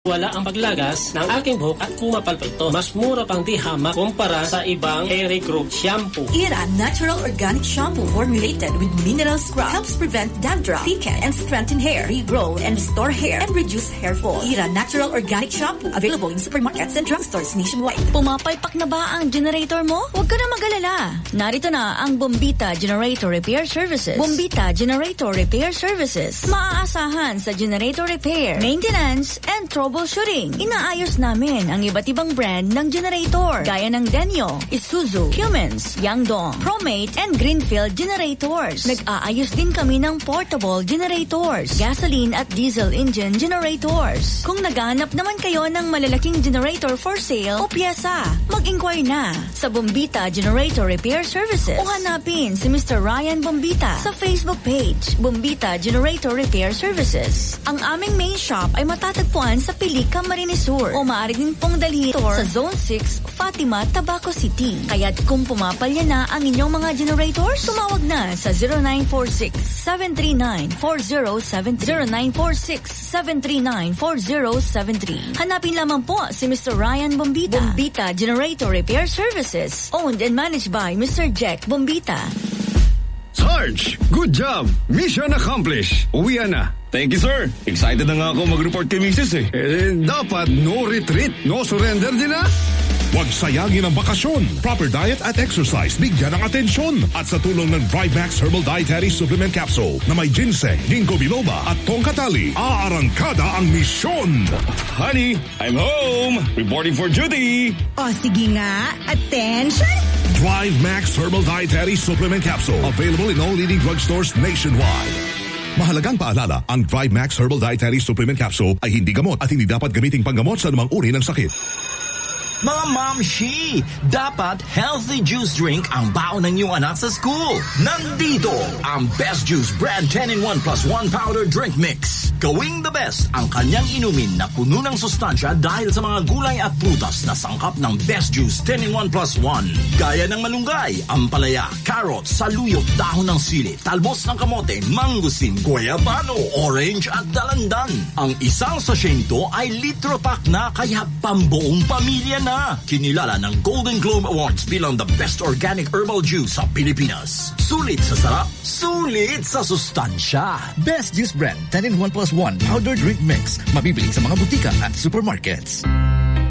Wala ang paglagas ng aking buhok at kumapal pa ito. Mas mura pang di hamak kumpara sa ibang Airy Group shampoo. Ira Natural Organic Shampoo formulated with mineral scrub helps prevent dandruff, thicken, and strengthen hair, regrow and restore hair, and reduce hair fall. Ira Natural Organic Shampoo available in supermarkets and drugstores nationwide. Pumapalpak na ba ang generator mo? Huwag ka na mag-alala. Narito na ang Bombita Generator Repair Services. Bombita Generator Repair Services. Maaasahan sa generator repair, maintenance, and troubleshooting. Inaayos namin ang iba't ibang brand ng generator gaya ng Denyo, Isuzu, Cummins, Yangdong, Promate, and Greenfield generators. Nag-aayos din kami ng portable generators, gasoline at diesel engine generators. Kung naghahanap naman kayo ng malalaking generator for sale o pyesa, mag-inquire na sa Bombita Generator Repair Services o hanapin si Mr. Ryan Bombita sa Facebook page, Bombita Generator Repair Services. Ang aming main shop ay matatagpuan sa Pilica, Camarines Sur o maaari din pong dalhin sa Zone 6, Fatima, Tabaco City. Kaya't kung pumapalya na ang inyong mga generators, tumawag na sa 0946-739-4073. 0946-739-4073. Hanapin lamang po si Mr. Ryan Bombita. Bombita Generator Repair Services. Owned and managed by Mr. Jack Bombita. Sarge, good job! Mission accomplished. Uwian na. Thank you, sir. Excited na nga ako mag-report kay Mrs. Dapat no retreat, no surrender din na. Huwag sayangin ang bakasyon. Proper diet at exercise bigyan ng atensyon. At sa tulong ng Thrive-Max Herbal Dietary Supplement Capsule na may ginseng, ginkgo biloba at tongkatali, aarangkada ang misyon. Honey, I'm home. Reporting for duty. O sige nga, attention! Thrive-Max Herbal Dietary Supplement Capsule. Available in all leading drugstores nationwide. Mahalagang paalala, ang Thrive-Max Herbal Dietary Supplement Capsule ay hindi gamot at hindi dapat gamiting panggamot sa anumang uri ng sakit. Mga mamshi, dapat healthy juice drink ang baon ng iyong anak sa school. Nandito ang Best Juice Brand 10-in-1 plus 1 powder drink mix. Gawing the best ang kanyang inumin na puno ng sustansya dahil sa mga gulay at prutas na sangkap ng Best Juice 10-in-1 plus 1. Gaya ng malunggay, ampalaya, carrot, saluyot, dahon ng sili, talbos ng kamote, mangustin, guayabano, orange at dalandan. Ang isang sachet nito ay litro pack na kaya pambuong pamilya na. Kinilala ng Golden Globe Awards bilang the best organic herbal juice sa Pilipinas. Sulit sa sarap, sulit sa sustansya. Best Juice Brand 10-in-1 plus 1 powder drink mix. Mabibili sa mga butika at supermarkets.